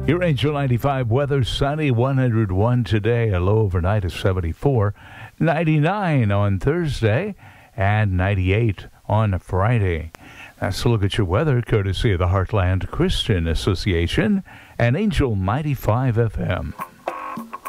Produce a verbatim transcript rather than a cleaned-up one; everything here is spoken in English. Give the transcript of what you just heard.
Your Angel ninety-five weather, sunny, one hundred one today, a low overnight of seventy-four, ninety-nine on Thursday, and ninety-eight on Friday. That's a look at your weather, courtesy of the Heartland Christian Association and Angel ninety-five F M.